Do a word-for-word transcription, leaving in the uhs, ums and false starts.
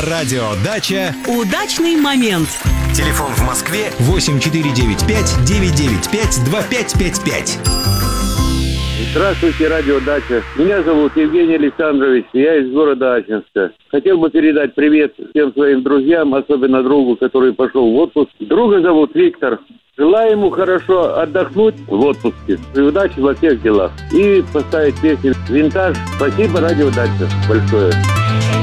На радио «Дача» удачный момент. Телефон в Москве восемь четыре девять пять девять девять пять два пять пять пять. Здравствуйте, радио «Дача». Меня зовут Евгений Александрович, я из города Ачинска. Хотел бы передать привет всем своим друзьям, особенно другу, который пошел в отпуск. Друга зовут Виктор. Желаю ему хорошо отдохнуть в отпуске и удачи во всех делах. И поставить песню «Винтаж». Спасибо, радио «Дача» большое.